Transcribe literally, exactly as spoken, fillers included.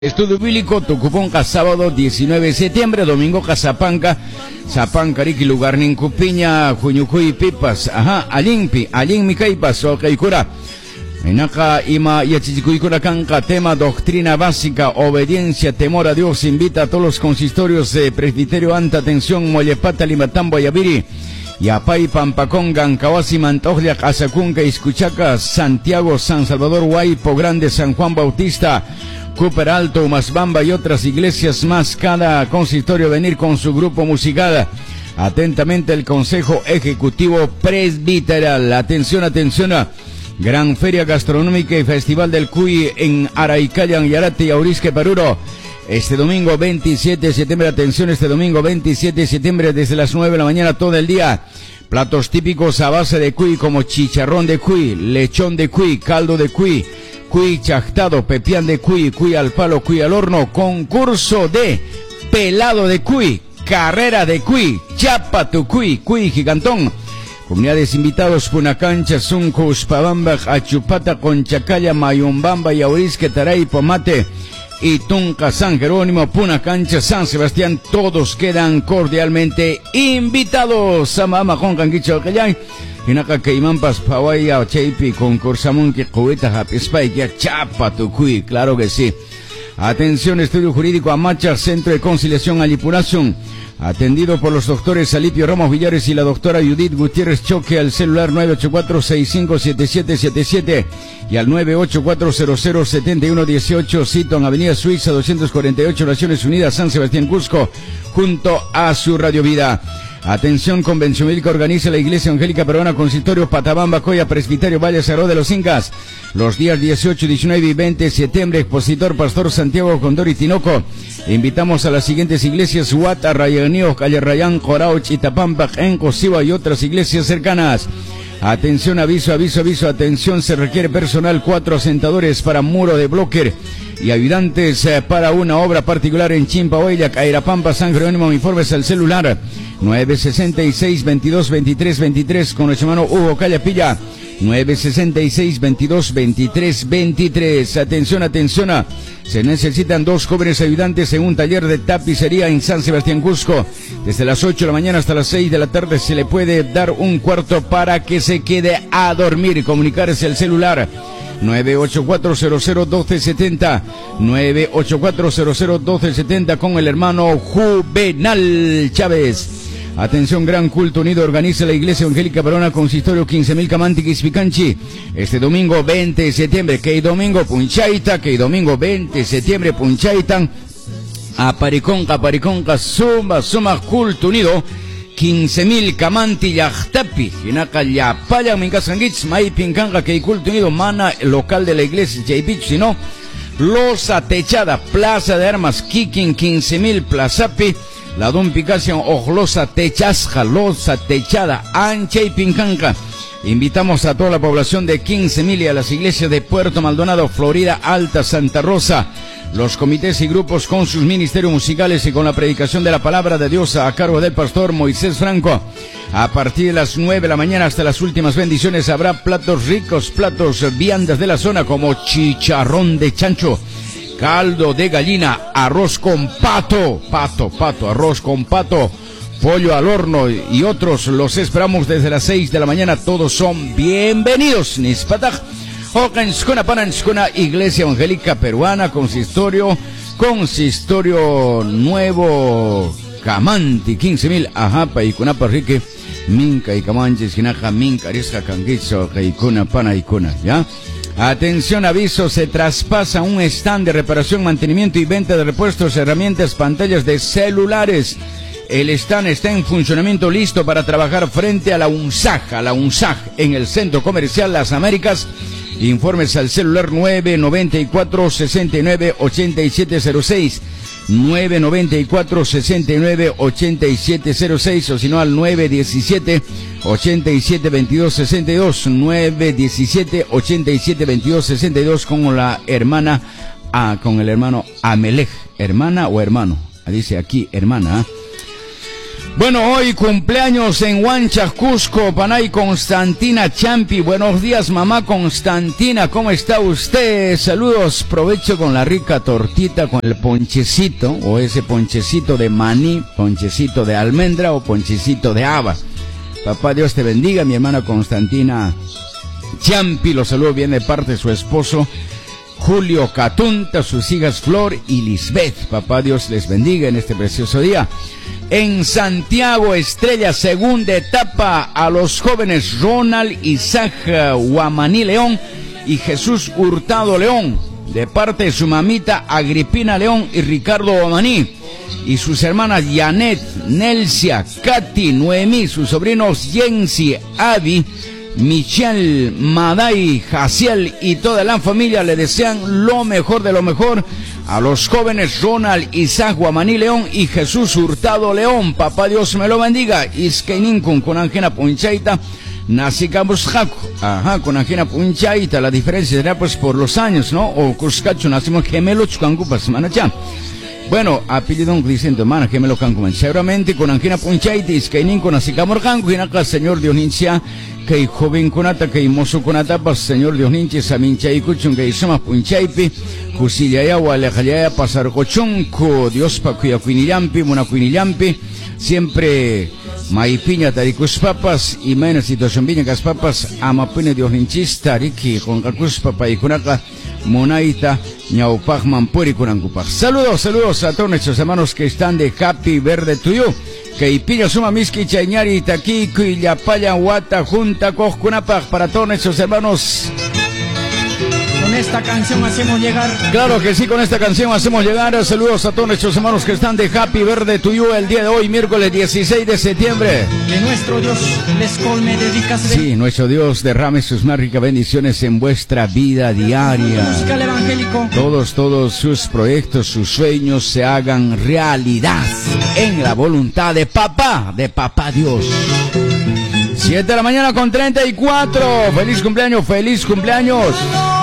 Estudio Bíblico, Tucuponca, sábado diecinueve de septiembre, domingo Casapanca, Zapanca, Riqui, Lugar Nincupiña, Juñucuy, Pipas, ajá, Alimpi, Alim, Micaipas, Ocaicura, Enaka, Ima, Yachicuicura, Canca, tema, doctrina básica, obediencia, temor a Dios, invita a todos los consistorios de Presbiterio Anta, atención, Mollepata, Limatambo, Ayaviri, Yapay, Pampacón, Gancawasi, Mantojlia, Azacunca, Iscuchaca, Santiago, San Salvador, Huaypo Grande, San Juan Bautista, Cooper Alto, Masbamba y otras iglesias más. Cada consistorio venir con su grupo musical. Atentamente el Consejo Ejecutivo Presbiteral. Atención, atención. Gran Feria Gastronómica y Festival del Cuy en Araicayan, Yarate y Aurisque, Paruro. Este domingo veintisiete de septiembre, atención, este domingo veintisiete de septiembre desde las nueve de la mañana todo el día. Platos típicos a base de cuy como chicharrón de cuy, lechón de cuy, caldo de cuy, cuy chachtado, pepián de cuy, cuy al palo, cuy al horno, concurso de pelado de cuy, carrera de cuy, chapa tu cuy, cuy gigantón. Comunidades invitados: Punacancha, Sunco, Uspabamba, Achupata, Conchacaya, Mayumbamba, Yaurisque, Taray, Pomate, Itunca, San Jerónimo, Punacancha, San Sebastián. Todos quedan cordialmente invitados. Samama con Canquicho Cayay. Hinaka Caimampas, Pawaya, Chaipi, concursamun que Cubeta, Hapispay, ya chapa tu cuy, claro que sí. Atención, estudio jurídico Amacha, Centro de Conciliación Alipuración, atendido por los doctores Alipio Ramos Villares y la doctora Judith Gutiérrez Choque, al celular nueve ocho cuatro, seis cinco siete siete siete siete y al nueve ocho cuatro cero cero siete uno uno ocho, sitio en Avenida Suiza doscientos cuarenta y ocho, Naciones Unidas, San Sebastián, Cusco, junto a su Radio Vida. Atención, Convención Médica organiza la Iglesia Evangélica Peruana, Consistorio Patabamba, Coya, Presbiterio Valle Cerró de los Incas, los días dieciocho, diecinueve y veinte de septiembre, expositor Pastor Santiago Condor y Tinoco. Invitamos a las siguientes iglesias: Huata, Rayanío, Callarrayán, Corao, Chitapampa, Enco, Siwa y otras iglesias cercanas. Atención, aviso, aviso, aviso, atención, se requiere personal, cuatro asentadores para muro de bloque y ayudantes eh, para una obra particular en Chimpahuella, Cairapampa, San Jerónimo. Informes al celular nueve sesenta y seis, veintidós, veintitrés, veintitrés con nuestro hermano Hugo Callapilla, nueve sesenta y seis, veintidós, veintitrés, veintitrés. Atención, atención, se necesitan dos jóvenes ayudantes en un taller de tapicería en San Sebastián, Cusco. Desde las ocho de la mañana hasta las seis de la tarde se le puede dar un cuarto para que se quede a dormir. Comunicarse al celular nueve ocho cuatro cero cero uno dos siete cero, nueve ocho cuatro cero cero uno dos siete cero con el hermano Juvenal Chávez. Atención, gran culto unido organiza la Iglesia Evangélica Peruana, Consistorio quince mil Camantiquis Picanchi, este domingo veinte de septiembre, que domingo Punchaita, que domingo veinte de septiembre Punchaita, Apariconca, Apariconca, suma, suma, culto unido, quince mil Camanti Yachtapi, Hinaka Yapaya, Minkasangits, Mai Pincanga, que culto unido, mana local de la Iglesia Chaipich, sino Losa Techada, Plaza de Armas, Kikin, quince mil Plazapi, la Don Picación, Ojlosa Techasja, Losa Techada, Ancha y Pincanca. Invitamos a toda la población de quince mil y a las iglesias de Puerto Maldonado, Florida Alta, Santa Rosa, los comités y grupos con sus ministerios musicales y con la predicación de la palabra de Dios a cargo del pastor Moisés Franco. A partir de las nueve de la mañana hasta las últimas bendiciones habrá platos ricos, platos viandas de la zona como chicharrón de chancho, caldo de gallina, arroz con pato, pato, pato, arroz con pato, pollo al horno y otros. Los esperamos desde las seis de la mañana. Todos son bienvenidos. Nispataj, Ocanskuna, Pananskuna, Iglesia Evangélica Peruana, Consistorio, Consistorio Nuevo Camanti, quince mil, ajapa y Cunapa Rique, Minca y Camanches, Ginaja, Minca, Arisca, Canquizo, Reicuna, Pana y Cuna, ¿ya? Atención, aviso, se traspasa un stand de reparación, mantenimiento y venta de repuestos, herramientas, pantallas de celulares. El stand está en funcionamiento, listo para trabajar frente a la UNSAG, a la UNSAG, en el Centro Comercial Las Américas. Informes al celular nueve nueve cuatro, seis nueve, ocho siete cero seis, nueve nueve cuatro, seis nueve, ocho siete cero seis, o si no al nueve diecisiete, ochenta y siete, veintidós sesenta y dos, nueve diecisiete, ochenta y siete, veintidós sesenta y dos con la hermana, ah, con el hermano Amelej, hermana o hermano, dice aquí hermana. Bueno, hoy cumpleaños en Huancha, Cusco, Panay, Constantina Champi. Buenos días, mamá Constantina, ¿cómo está usted? Saludos, provecho con la rica tortita, con el ponchecito, o ese ponchecito de maní, ponchecito de almendra o ponchecito de haba. Papá Dios te bendiga, mi hermana Constantina Champi, los saludo bien de parte de su esposo Julio Catunta, sus hijas Flor y Lisbeth. Papá Dios les bendiga en este precioso día. En Santiago Estrella, segunda etapa, a los jóvenes Ronald Isaac Guamaní León y Jesús Hurtado León, de parte de su mamita Agripina León y Ricardo Guamaní, y sus hermanas Janet, Nelsia, Katy, Noemí, sus sobrinos Jensi, Avi, Michelle, Maday, Jaciel y toda la familia le desean lo mejor de lo mejor a los jóvenes Ronald Isaac Guamaní León y Jesús Hurtado León. Papá Dios me lo bendiga. Iskeininkun con Angena Punchaita, Nasikamos Jaco. Ajá, con Angena Punchaita, la diferencia será pues por los años, ¿no? O Cuscacho, nacimos gemelos, Chucangupas, Manachá. Bueno, apellido diciendo, hermana, gemelo cancuman. Seguramente con Angina Punchaitis, que nin con Asicamor Cancu, y acá, señor Dios Nincha, que joven conata, que mozo conata, pues, señor Dios Nincha, Samincha y Cuchun, que somos Punchaipi, Cusillaya, Alejaya, Pasar Cochunco, Dios pa cuya cuinillampi, Mona cuinillampi, siempre Maipiña, Taricus Papas, y menos situación viña, Cas Papas, Amapine Dios Ninchista, Riki, con Cacus Papa y Conaka, Monaita, Ñaupaj, Mampuri, Cunancupaj. Saludos, saludos a todos nuestros hermanos que están de Happy Verde to You. Que Ipiña Suma Miski, Chañari, Taquico y Yapaya, Huata, Junta, Cojcunapaj, para todos nuestros hermanos. Con esta canción hacemos llegar. Claro que sí, con esta canción hacemos llegar. Saludos a todos nuestros hermanos que están de Happy Verde to You el día de hoy, miércoles dieciséis de septiembre. Que nuestro Dios les colme de ricas. Sí, nuestro Dios derrame sus más ricas bendiciones en vuestra vida diaria. Musical evangélico. Todos, todos sus proyectos, sus sueños se hagan realidad en la voluntad de papá, de papá Dios. siete de la mañana con treinta y cuatro. Feliz cumpleaños, feliz cumpleaños.